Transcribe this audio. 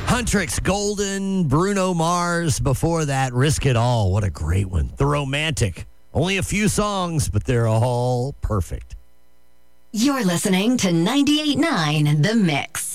Huntrix, Golden, Bruno Mars. Before that, Risk It All. What a great one. The Romantic. Only a few songs, but they're all perfect. You're listening to 98.9 The Mix.